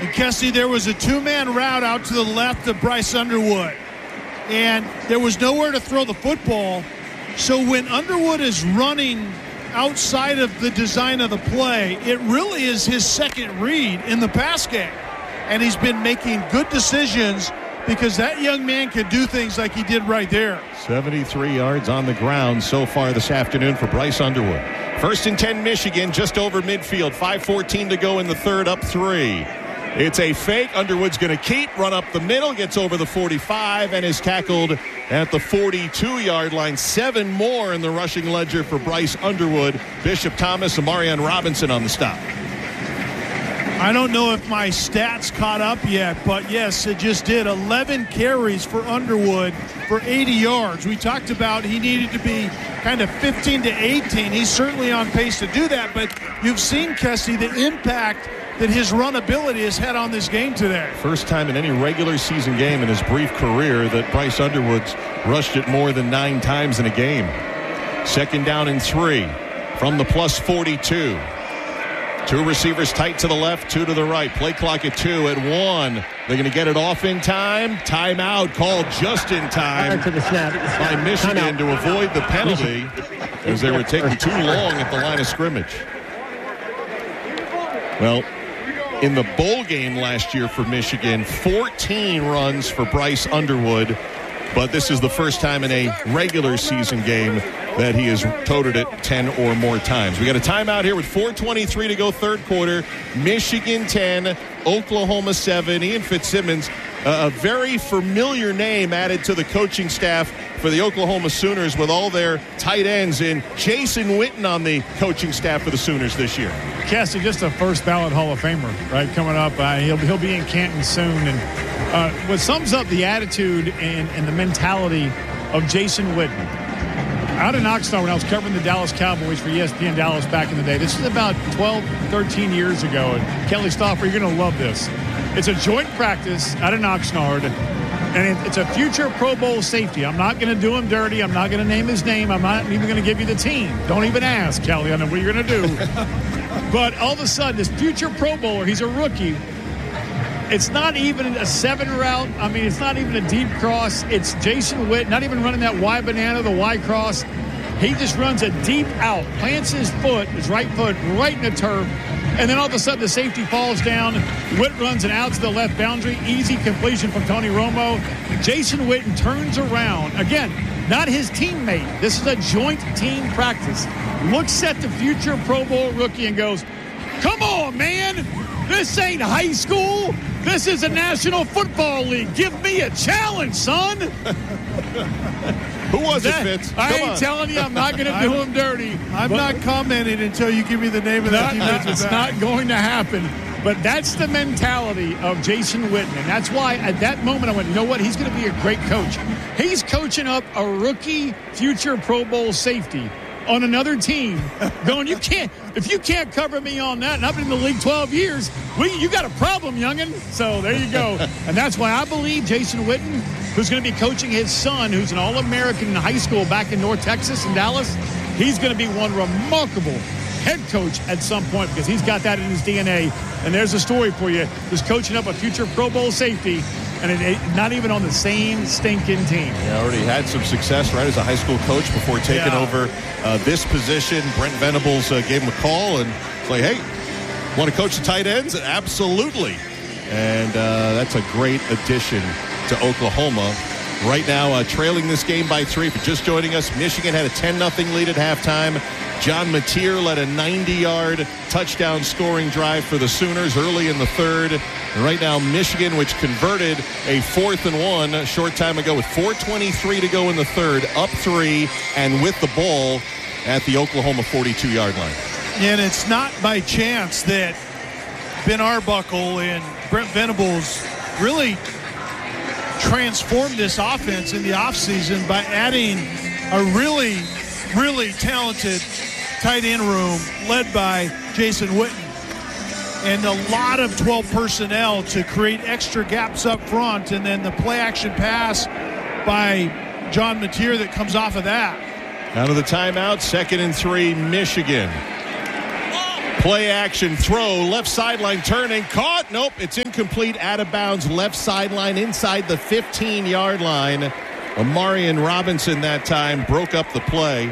And Kessie, there was a two-man route out to the left of Bryce Underwood. And there was nowhere to throw the football. So when Underwood is running outside of the design of the play, it really is his second read in the pass game. And he's been making good decisions because that young man can do things like he did right there. 73 yards on the ground so far this afternoon for Bryce Underwood. 1st and 10 Michigan, just over midfield. 5:14 to go in the third, up 3. It's a fake. Underwood's going to keep, run up the middle, gets over the 45, and is tackled at the 42-yard line. 7 more in the rushing ledger for Bryce Underwood. Bishop Thomas and Marion Robinson on the stop. I don't know if my stats caught up yet, but yes, it just did. 11 carries for Underwood for 80 yards. We talked about he needed to be kind of 15 to 18. He's certainly on pace to do that, but you've seen, Kessie, the impact that his run ability has had on this game today. First time in any regular season game in his brief career that Bryce Underwood's rushed it more than 9 times in a game. 2nd down and 3 from the plus 42. 2 receivers tight to the left, 2 to the right. Play clock at 2 at 1. They're going to get it off in time. Timeout called just in time by Michigan to avoid the penalty as they were taking too long at the line of scrimmage. Well, in the bowl game last year for Michigan, 14 runs for Bryce Underwood, but this is the first time in a regular season game that he has toted it 10 or more times. We got a timeout here with 4:23 to go, third quarter. Michigan 10, Oklahoma 7. Ian Fitzsimmons, a very familiar name added to the coaching staff for the Oklahoma Sooners with all their tight ends, and Jason Witten on the coaching staff for the Sooners this year. Cassie, just a first ballot Hall of Famer, right, coming up. He'll be in Canton soon. And what sums up the attitude and the mentality of Jason Witten, out in Oxnard when I was covering the Dallas Cowboys for ESPN Dallas back in the day. This is about 12, 13 years ago. And Kelly Stauffer, you're going to love this. It's a joint practice out in Oxnard, and it's a future Pro Bowl safety. I'm not going to do him dirty. I'm not going to name his name. I'm not even going to give you the team. Don't even ask, Kelly. I know what you're going to do. But all of a sudden, this future Pro Bowler, he's a rookie. It's not even a 7 route. I mean, it's not even a deep cross. It's Jason Witt, not even running that Y banana, the Y cross. He just runs a deep out, plants his right foot, right in the turf, and then all of a sudden the safety falls down. Witt runs an out to the left boundary. Easy completion from Tony Romo. Jason Witten turns around. Again, not his teammate. This is a joint team practice. Looks at the future Pro Bowl rookie and goes, "Come on, man. This ain't high school. This is a National Football League. Give me a challenge, son." Who was it, Fitz? I ain't telling you, I'm not going to do him dirty. I'm not commenting until you give me the name of that team. It's not going to happen. But that's the mentality of Jason Witten. And that's why at that moment I went, you know what? He's going to be a great coach. He's coaching up a rookie future Pro Bowl safety on another team going, if you can't cover me on that, and I've been in the league 12 years, you got a problem, youngin'. So there you go. And that's why I believe Jason Witten, who's going to be coaching his son, who's an All-American in high school back in North Texas in Dallas, he's going to be one remarkable head coach at some point because he's got that in his DNA. And there's a story for you. Just coaching up a future Pro Bowl safety, and not even on the same stinking team. Yeah, already had some success, right, as a high school coach before taking over this position. Brent Venables gave him a call and was like, "Hey, want to coach the tight ends?" Absolutely. And that's a great addition to Oklahoma. Right now, trailing this game by 3. For just joining us, Michigan had a 10-0 lead at halftime. John Mateer led a 90-yard touchdown scoring drive for the Sooners early in the third. And right now, Michigan, which converted a 4th and 1 a short time ago with 4:23 to go in the third, up 3 and with the ball at the Oklahoma 42-yard line. And it's not by chance that Ben Arbuckle and Brent Venables really transformed this offense in the offseason by adding a really, really talented tight end room led by Jason Witten. And a lot of 12 personnel to create extra gaps up front, and then the play action pass by John Mateer that comes off of that. Out of the timeout, 2nd and 3, Michigan. Play action throw, left sideline turning, caught. Nope, it's incomplete, out of bounds, left sideline inside the 15-yard line. Amarian Robinson that time broke up the play.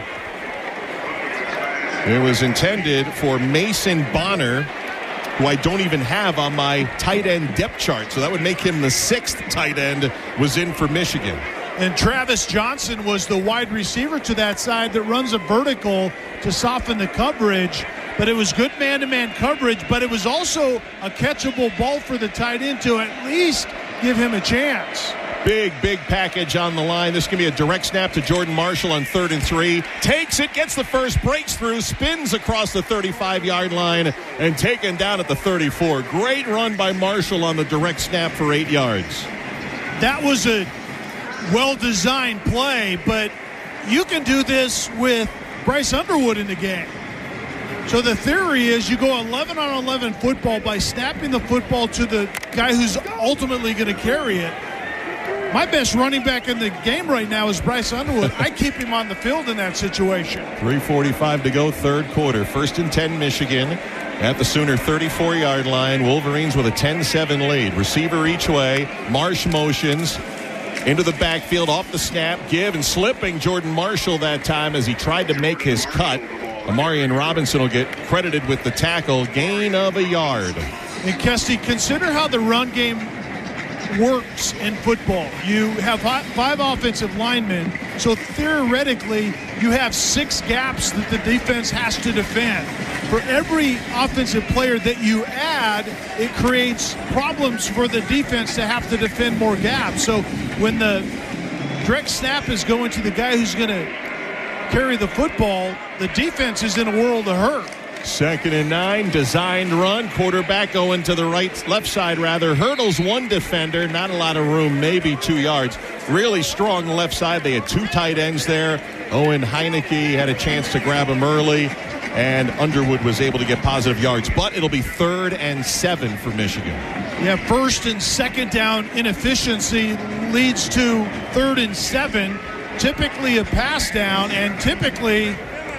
It was intended for Mason Bonner, who I don't even have on my tight end depth chart. So that would make him the 6th tight end was in for Michigan. And Travis Johnson was the wide receiver to that side that runs a vertical to soften the coverage. But it was good man-to-man coverage, but it was also a catchable ball for the tight end to at least give him a chance. Big package on the line. This is going to be a direct snap to Jordan Marshall on 3rd and 3. Takes it, gets the first, breaks through, spins across the 35-yard line, and taken down at the 34. Great run by Marshall on the direct snap for 8 yards. That was a well-designed play, but you can do this with Bryce Underwood in the game. So the theory is you go 11-on-11 football by snapping the football to the guy who's ultimately going to carry it. My best running back in the game right now is Bryce Underwood. I keep him on the field in that situation. 3:45 to go, 3rd quarter. 1st and 10, Michigan at the Sooner 34-yard line. Wolverines with a 10-7 lead. Receiver each way. Marsh motions into the backfield, off the snap, give, and slipping Jordan Marshall that time as he tried to make his cut. Amarian Robinson will get credited with the tackle. Gain of a yard. And Kesty, consider how the run game works in football. You have 5 offensive linemen, so theoretically you have 6 gaps that the defense has to defend. For every offensive player that you add, it creates problems for the defense to have to defend more gaps. So when the direct snap is going to the guy who's going to carry the football, the defense is in a world of hurt. 2nd and 9, designed run. Quarterback going to the left side rather. Hurdles one defender, not a lot of room, maybe 2 yards. Really strong left side. They had 2 tight ends there. Owen Heineke had a chance to grab him early, and Underwood was able to get positive yards. But it'll be 3rd and 7 for Michigan. Yeah, 1st and 2nd down inefficiency leads to 3rd and 7. Typically a pass down, and typically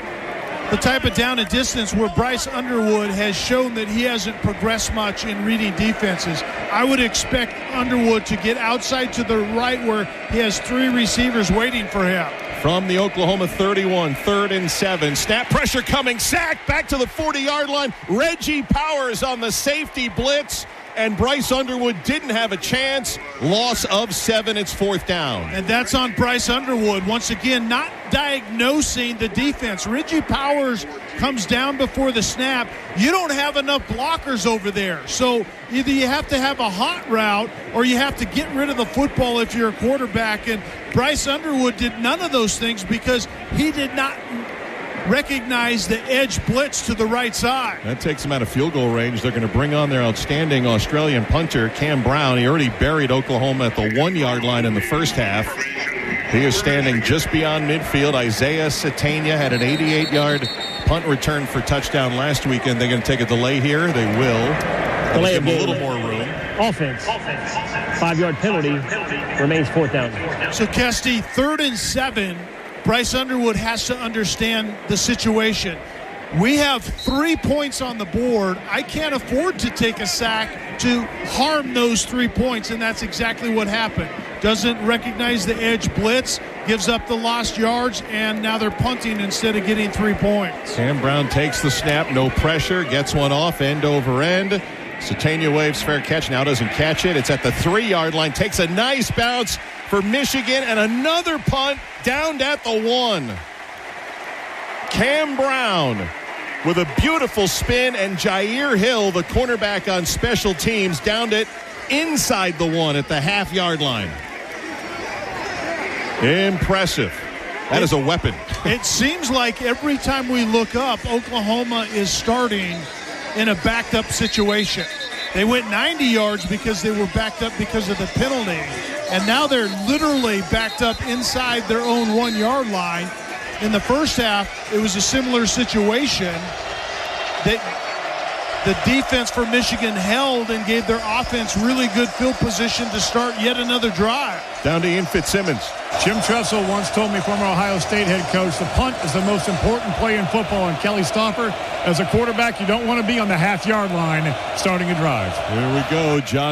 the type of down and distance where Bryce Underwood has shown that he hasn't progressed much in reading defenses. I would expect Underwood to get outside to the right where he has 3 receivers waiting for him. From the Oklahoma 31, 3rd and 7. Snap pressure coming, sack back to the 40-yard line. Reggie Powers on the safety blitz, and Bryce Underwood didn't have a chance. Loss of 7. It's 4th down. And that's on Bryce Underwood. Once again, not diagnosing the defense. Reggie Powers comes down before the snap. You don't have enough blockers over there. So either you have to have a hot route or you have to get rid of the football if you're a quarterback. And Bryce Underwood did none of those things because he did not recognize the edge blitz to the right side. That takes them out of field goal range. They're going to bring on their outstanding Australian punter, Cam Brown. He already buried Oklahoma at the 1-yard line in the first half. He is standing just beyond midfield. Isaiah Satania had an 88-yard punt return for touchdown last weekend. They're going to take a delay here. They will. Delay give them a little more room. Offense. 5-yard penalty. Remains 4th down. So, Kesty, 3rd and 7. Bryce Underwood has to understand the situation. We have 3 points on the board. I can't afford to take a sack to harm those 3 points, and that's exactly what happened. Doesn't recognize the edge blitz, gives up the lost yards, and now they're punting instead of getting 3 points. Cam Brown takes the snap, no pressure, gets one off end over end. Satania waves fair catch, now doesn't catch it. It's at the 3-yard line, takes a nice bounce for Michigan, and another punt downed at the 1. Cam Brown with a beautiful spin, and Jair Hill, the cornerback on special teams, downed it inside the 1 at the half-yard line. Impressive. That is a weapon. It seems like every time we look up, Oklahoma is starting in a backed-up situation. They went 90 yards because they were backed up because of the penalty, and now they're literally backed up inside their own 1-yard line. In the first half, it was a similar situation that the defense for Michigan held and gave their offense really good field position to start yet another drive. Down to Ian Fitzsimmons. Jim Tressel once told me, former Ohio State head coach, the punt is the most important play in football. And Kelly Stopper, as a quarterback, you don't want to be on the half-yard line starting a drive. Here we go, John.